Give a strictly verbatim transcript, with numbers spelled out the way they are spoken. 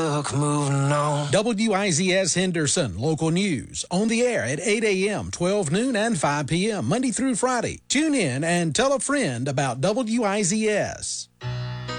Look, moving on. W I Z S Henderson, local news, on the air at eight a.m., twelve noon, and five p.m., Monday through Friday. Tune in and tell a friend about W I Z S.